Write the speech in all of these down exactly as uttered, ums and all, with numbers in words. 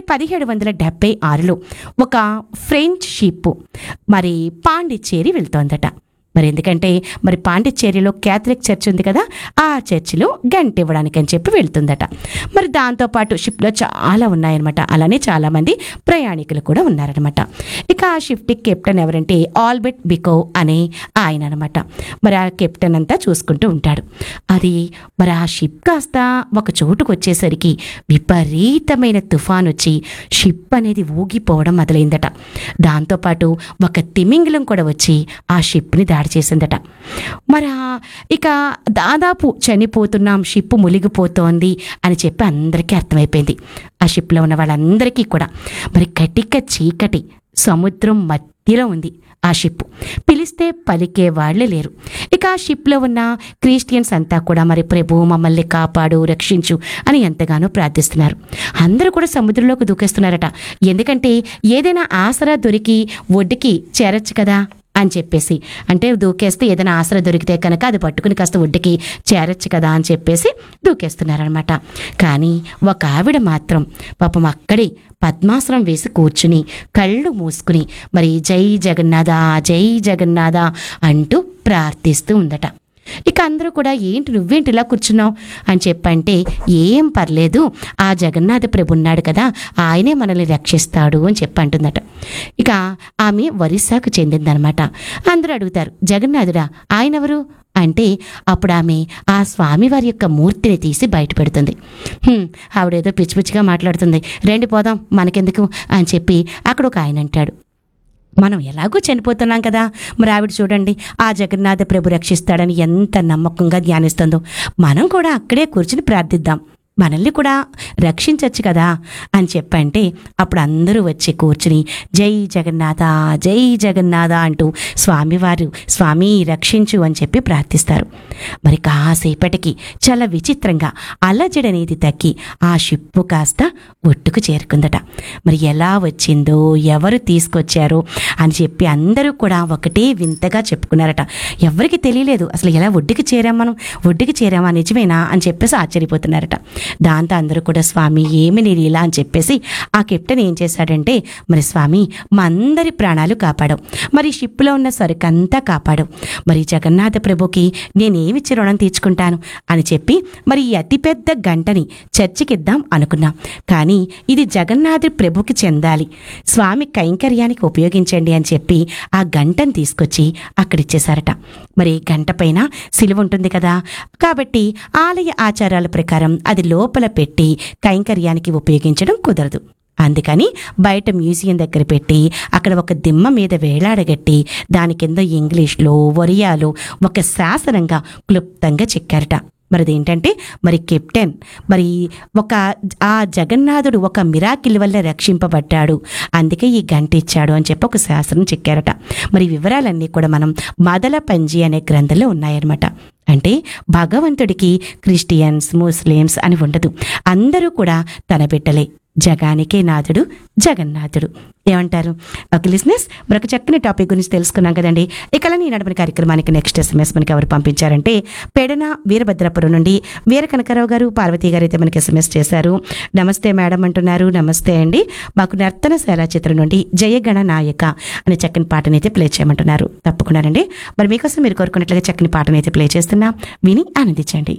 పదిహేడు వందల డెబ్బై ఆరులో ఒక ఫ్రెంచ్ షిప్ మరి పాండిచ్చేరి వెళ్తోందట. మరి ఎందుకంటే మరి పాండిచ్చేరిలో క్యాథలిక్ చర్చ్ ఉంది కదా, ఆ చర్చిలో గంట ఇవ్వడానికి అని చెప్పి వెళ్తుందట. మరి దాంతోపాటు షిప్లో చాలా ఉన్నాయన్నమాట. అలానే చాలామంది ప్రయాణికులు కూడా ఉన్నారనమాట. ఇక ఆ షిప్కి కెప్టెన్ ఎవరంటే ఆల్బర్ట్ బికో అనే ఆయన అనమాట. మరి ఆ కెప్టెన్ అంతా చూసుకుంటూ ఉంటాడు. అది మరి ఆ షిప్ కాస్త ఒక చోటుకు వచ్చేసరికి విపరీతమైన తుఫాన్ వచ్చి షిప్ అనేది ఊగిపోవడం మొదలైందట. దాంతోపాటు ఒక తిమింగలం కూడా వచ్చి ఆ షిప్ని దాడి చేసిందట. మరి ఇక దాదాపు చనిపోతున్నాం, షిప్ మునిగిపోతోంది అని చెప్పి అందరికీ అర్థమైపోయింది. ఆ షిప్లో ఉన్న వాళ్ళందరికీ కూడా. మరి కటిక చీకటి, సముద్రం మధ్యలో ఉంది ఆ షిప్. పిలిస్తే పలికే వాళ్ళే లేరు. ఇక ఆ షిప్లో ఉన్న క్రిస్టియన్స్ అంతా కూడా మరి ప్రభు మమ్మల్ని కాపాడు, రక్షించు అని ఎంతగానో ప్రార్థిస్తున్నారు. అందరూ కూడా సముద్రంలోకి దూకేస్తున్నారట. ఎందుకంటే ఏదైనా ఆసరా దొరికి ఒడ్డుకి చేరొచ్చు కదా అని చెప్పేసి, అంటే దూకేస్తే ఏదైనా ఆసరా దొరికితే కనుక అది పట్టుకుని కాస్త ఒడ్డుకి చేరొచ్చు కదా అని చెప్పేసి దూకేస్తున్నారనమాట. కానీ ఒక ఆవిడ మాత్రం పాపం అక్కడే పద్మాసనం వేసి కూర్చుని కళ్ళు మూసుకుని మరి జై జగన్నాథ జై జగన్నాథ అంటూ ప్రార్థిస్తూ ఉందట. ఇక అందరూ కూడా ఏంటి నువ్వేంటి ఇలా కూర్చున్నావు అని చెప్పంటే, ఏం పర్లేదు, ఆ జగన్నాథ ప్రభు ఉన్నాడు కదా, ఆయనే మనల్ని రక్షిస్తాడు అని చెప్పి అంటుందట. ఇక ఆమె ఒరిస్సాకు చెందిందనమాట. అందరూ అడుగుతారు, జగన్నాథుడా ఆయన ఎవరు అంటే అప్పుడు ఆమె ఆ స్వామివారి యొక్క మూర్తిని తీసి బయట పెడుతుంది. ఆవిడేదో పిచ్చి పిచ్చిగా మాట్లాడుతుంది, రండి పోదాం మనకెందుకు అని చెప్పి అక్కడ ఒక ఆయన అంటాడు, మనం ఎలాగో చనిపోతున్నాం కదా, మరి ఆవిడ చూడండి ఆ జగన్నాథ ప్రభు రక్షిస్తాడని ఎంత నమ్మకంగా ధ్యానిస్తుందో, మనం కూడా అక్కడే కూర్చుని ప్రార్థిద్దాం, మనల్ని కూడా రక్షించవచ్చు కదా అని చెప్పంటే అప్పుడు అందరూ వచ్చి కూర్చుని జై జగన్నాథ జై జగన్నాథ అంటూ స్వామివారు స్వామి రక్షించు అని చెప్పి ప్రార్థిస్తారు. మరి కాసేపటికి చాలా విచిత్రంగా అలజడనేది తగ్గి ఆ షిప్పు కాస్త ఒట్టుకు చేరుకుందట. మరి ఎలా వచ్చిందో ఎవరు తీసుకొచ్చారో అని చెప్పి అందరూ కూడా ఒకటే వింతగా చెప్పుకున్నారట. ఎవరికి తెలియలేదు అసలు ఎలా ఒడ్డుకి చేరాం, మనం ఒడ్డుకి చేరామా నిజమేనా అని చెప్పేసి ఆశ్చర్యపోతున్నారట. దాంతో అందరూ కూడా స్వామి ఏమి నేను ఇలా అని చెప్పేసి ఆ కెప్టెన్ ఏం చేశాడంటే, మరి స్వామి మా అందరి ప్రాణాలు కాపాడవు, మరి షిప్లో ఉన్న సరుకంతా కాపాడవు, మరి జగన్నాథ ప్రభుకి నేనేమిచ్చి రుణం తీర్చుకుంటాను అని చెప్పి మరి ఈ అతిపెద్ద గంటని చర్చికిద్దాం అనుకున్నాం, కానీ ఇది జగన్నాథ ప్రభుకి చెందాలి, స్వామి కైంకర్యానికి ఉపయోగించండి అని చెప్పి ఆ గంటను తీసుకొచ్చి అక్కడిచ్చేశారట. మరి గంట పైన సిలువ ఉంటుంది కదా, కాబట్టి ఆలయ ఆచారాల ప్రకారం అది లోపల పెట్టి కైంకర్యానికి ఉపయోగించడం కుదరదు. అందుకని బయట మ్యూజియం దగ్గర పెట్టి అక్కడ ఒక దిమ్మ మీద వేలాడగట్టి దాని కింద ఇంగ్లీష్లో ఒరియాలో ఒక శాసనంగా క్లుప్తంగా చెక్కారట. మరి అదేంటంటే మరి కెప్టెన్ మరి ఒక ఆ జగన్నాథుడు ఒక మిరాకిల్ వల్ల రక్షింపబడ్డాడు, అందుకే ఈ గంట ఇచ్చాడు అని చెప్పి ఒక శాస్త్రం చెక్కారట. మరి వివరాలన్నీ కూడా మనం మదల పంజి అనే గ్రంథంలో ఉన్నాయన్నమాట. అంటే భగవంతుడికి క్రిస్టియన్స్ ముస్లిమ్స్ అని ఉండదు, అందరూ కూడా తన బిడ్డలే, జగానికే నాథుడు జగన్నాథుడు. ఏమంటారు? ఓకే లిసనర్స్, మరొక చక్కని టాపిక్ గురించి తెలుసుకున్నాం కదండి. ఇక ఈ నడపని కార్యక్రమానికి నెక్స్ట్ ఎస్ఎంఎస్ మనకి ఎవరు పంపించారంటే పెడన వీరభద్రపురం నుండి వీర కనకారావు గారు పార్వతి గారు అయితే మనకి ఎస్ఎంఎస్ చేశారు. నమస్తే మేడం అంటున్నారు. నమస్తే అండి. మాకు నర్తనశాల చిత్రం నుండి జయగణ నాయక అనే చక్కని పాటని అయితే ప్లే చేయమంటున్నారు. తప్పకుండానండి, మరి మీకోసం మీరు కోరుకున్నట్లుగా చక్కని పాటని అయితే ప్లే చేస్తున్నా, విని ఆనందించండి.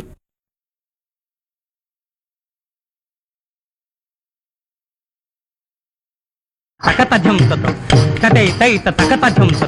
తకతజం తతో తదై తై తకతజం